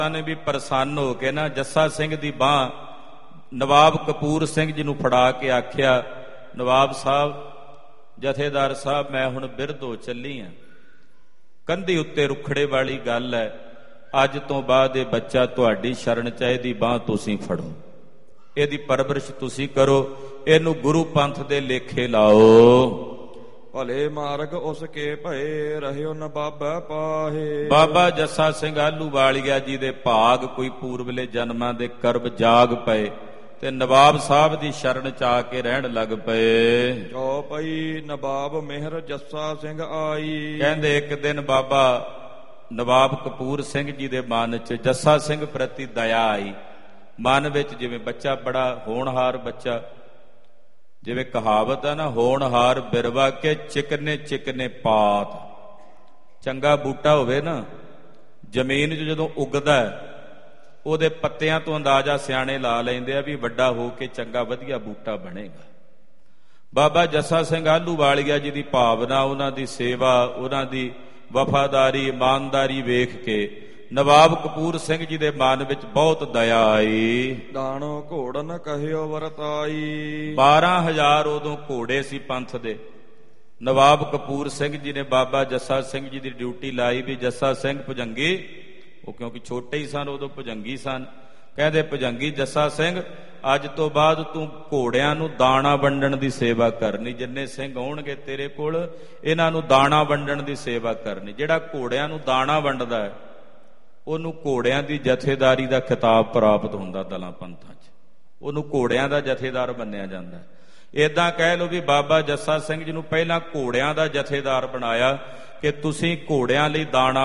ਨੇ ਵੀ ਪ੍ਰਸੰਨ ਹੋ ਕੇ ਨਾ ਜੱਸਾ ਸਿੰਘ ਦੀ ਬਾਂਹ ਨਵਾਬ ਕਪੂਰ ਸਿੰਘ ਜੀ ਨੂੰ ਫੜਾ ਕੇ ਆਖਿਆ, ਨਵਾਬ ਸਾਹਿਬ, ਜਥੇਦਾਰ ਸਾਹਿਬ, ਮੈਂ ਹੁਣ ਬਿਰਧ ਹੋ ਚੱਲੀ ਹਾਂ, ਕੰਧੀ ਉੱਤੇ ਰੁਖੜੇ ਵਾਲੀ ਗੱਲ ਹੈ, ਅੱਜ ਤੋਂ ਬਾਅਦ ਇਹ ਬੱਚਾ ਤੁਹਾਡੀ ਸ਼ਰਨ ਚ, ਇਹਦੀ ਬਾਂਹ ਤੁਸੀਂ ਫੜੋ, ਇਹਦੀ ਪਰਵਰਿਸ਼ ਤੁਸੀਂ ਕਰੋ, ਇਹਨੂੰ ਗੁਰੂ ਪੰਥ ਦੇ ਲੇਖੇ ਲਾਓ। ਭਲੇ ਮਾਰਗ ਉਸ ਕੇ ਭਏ ਰਹਿਓ ਨਵਾਬਾ ਪਾਹੇ। ਬਾਬਾ ਜੱਸਾ ਸਿੰਘ ਆਹਲੂਵਾਲੀਆ ਜੀ ਦੇ ਭਾਗ ਕੋਈ ਪੂਰਬਲੇ ਜਨਮਾਂ ਦੇ ਕਰਮ ਜਾਗ ਪਏ ਤੇ ਨਵਾਬ ਸਾਹਿਬ ਦੀ ਸ਼ਰਨ ਚ ਆ ਕੇ ਰਹਿਣ ਲੱਗ ਪਏ। ਜੋ ਪਈ ਨਵਾਬ ਮਿਹਰ ਜੱਸਾ ਸਿੰਘ ਆਈ। ਕਹਿੰਦੇ ਇੱਕ ਦਿਨ ਬਾਬਾ ਨਵਾਬ ਕਪੂਰ ਸਿੰਘ ਜੀ ਦੇ ਮਨ ਚ ਜੱਸਾ ਸਿੰਘ ਪ੍ਰਤੀ ਦਇਆ ਆਈ। ਮਨ ਵਿੱਚ ਜਿਵੇਂ ਬੱਚਾ ਬੜਾ ਹੋਣਹਾਰ ਬੱਚਾ, ਜਿਵੇਂ ਕਹਾਵਤ ਹੈ ਨਾ, ਹੋਣਹਾਰ ਬਿਰਵਾ ਕੇ ਚਿਕਨੇ ਚਿਕਨੇ ਪਾਤ। ਚੰਗਾ ਬੂਟਾ ਹੋਵੇ ਨਾ, ਜ਼ਮੀਨ 'ਚ ਜਦੋਂ ਉੱਗਦਾ ਉਹਦੇ ਪੱਤਿਆਂ ਤੋਂ ਅੰਦਾਜ਼ਾ ਸਿਆਣੇ ਲਾ ਲੈਂਦੇ ਆ ਵੀ ਵੱਡਾ ਹੋ ਕੇ ਚੰਗਾ ਵਧੀਆ ਬੂਟਾ ਬਣੇਗਾ। ਬਾਬਾ ਜੱਸਾ ਸਿੰਘ ਆਹਲੂਵਾਲੀਆ ਜੀ ਦੀ ਭਾਵਨਾ, ਉਹਨਾਂ ਦੀ ਸੇਵਾ, ਉਹਨਾਂ ਦੀ ਵਫਾਦਾਰੀ, ਇਮਾਨਦਾਰੀ ਵੇਖ ਕੇ ਨਵਾਬ ਕਪੂਰ ਸਿੰਘ ਜੀ ਦੇ ਮਨ ਵਿੱਚ ਬਹੁਤ ਦਇਆ ਆਈ। ਦਾਣੋ ਘੋੜਨ ਕਹਿਓ ਵਰਤਾਈ। 12,000 ਉਦੋਂ ਘੋੜੇ ਸੀ ਪੰਥ ਦੇ। ਨਵਾਬ ਕਪੂਰ ਸਿੰਘ ਜੀ ਨੇ ਬਾਬਾ ਜੱਸਾ ਸਿੰਘ ਜੀ ਦੀ ਡਿਊਟੀ ਲਾਈ ਵੀ ਜੱਸਾ ਸਿੰਘ ਭੁਜੰਗੀ, ਉਹ ਕਿਉਂਕਿ ਛੋਟੇ ਹੀ ਸਨ ਉਦੋਂ, ਭੁਜੰਗੀ ਸਨ, ਕਹਿੰਦੇ ਭੁਜੰਗੀ ਜੱਸਾ ਸਿੰਘ, ਅੱਜ ਤੋਂ ਬਾਅਦ ਤੂੰ ਘੋੜਿਆਂ ਨੂੰ ਦਾਣਾ ਵੰਡਣ ਦੀ ਸੇਵਾ ਕਰਨੀ। ਜਿੰਨੇ ਸਿੰਘ ਆਉਣਗੇ ਤੇਰੇ ਕੋਲ, ਇਹਨਾਂ ਨੂੰ ਦਾਣਾ ਵੰਡਣ ਦੀ ਸੇਵਾ ਕਰਨੀ। ਜਿਹੜਾ ਘੋੜਿਆਂ ਨੂੰ ਦਾਣਾ ਵੰਡਦਾ ਹੈ ਉਹਨੂੰ ਘੋੜਿਆਂ ਦੀ ਜਥੇਦਾਰੀ ਦਾ ਖਿਤਾਬ ਪ੍ਰਾਪਤ ਹੁੰਦਾ ਦਲਾਂ ਪੰਥਾਂ 'ਚ, ਉਹਨੂੰ ਘੋੜਿਆਂ ਦਾ ਜਥੇਦਾਰ ਮੰਨਿਆ ਜਾਂਦਾ। ਏਦਾਂ ਕਹਿ ਲਓ ਵੀ ਬਾਬਾ ਜੱਸਾ ਸਿੰਘ ਜੀ ਨੂੰ ਪਹਿਲਾਂ ਘੋੜਿਆਂ ਦਾ ਜਥੇਦਾਰ ਬਣਾਇਆ ਕਿ ਤੁਸੀਂ ਘੋੜਿਆਂ ਲਈ ਦਾਣਾ